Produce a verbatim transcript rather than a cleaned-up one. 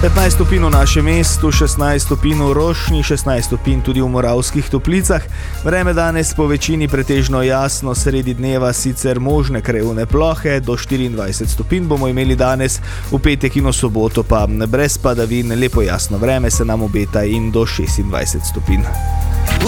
petnajst stopinj v našem mestu, šestnajst stopinj v Rošnji, šestnajst stopinj tudi v Moravskih Toplicah. Vreme danes po večini pretežno jasno, sredi dneva sicer možne krajevne plohe, do štiriindvajset stopinj bomo imeli danes, v petek in v soboto pa brez padavin, lepo jasno vreme se nam obeta in do šestindvajset stopinj.